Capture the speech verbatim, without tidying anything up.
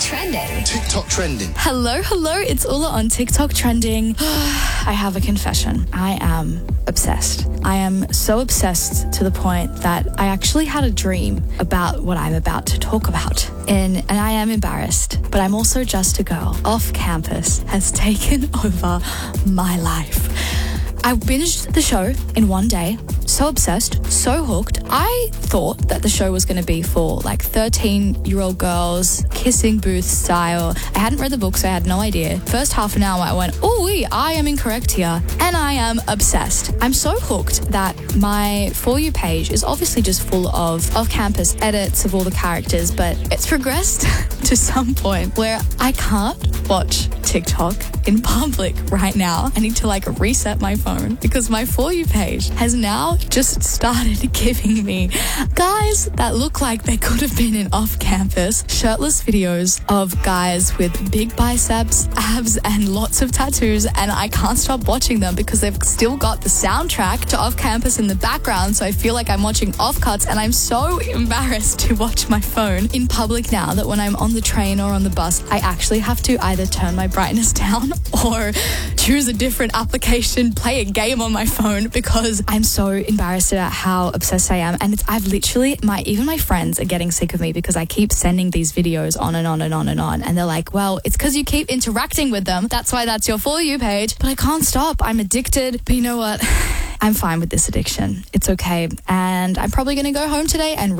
trending. TikTok trending. Hello, hello, it's Ula on TikTok trending. I have a confession. I am obsessed. I am so obsessed to the point that I actually had a dream about what I'm about to talk about. And, and I am embarrassed, but I'm also just a girl. Off campus has taken over my life. I binged the show in one day, so obsessed, so hooked. I thought that the show was going to be for like thirteen-year-old girls, kissing booth style. I hadn't read the book, so I had no idea. First half an hour, I went, oh, wee, I am incorrect here. And I am obsessed. I'm so hooked that my For You page is obviously just full of off-campus edits of all the characters, but it's progressed to some point where I can't watch TikTok in public right now. I need to like reset my phone because my For You page has now just started giving me guys that look like they could have been in off-campus shirtless videos of guys with big biceps, abs, and lots of tattoos, and I can't stop watching them because they've still got the soundtrack to Off-Campus in the background, so I feel like I'm watching off-cuts, and I'm so embarrassed to watch my phone in public now that when I'm on the train or on the bus, I actually have to either turn my brightness down or choose a different application, play a game on my phone, because I'm so embarrassed about how obsessed I am. And it's, I've literally, my even my friends are getting sick of me because I keep sending these videos on and on and on and on. And they're like, well, it's because you keep interacting with them. That's why that's your For You page. But I can't stop. I'm addicted. But you know what? I'm fine with this addiction. It's okay. And I'm probably going to go home today and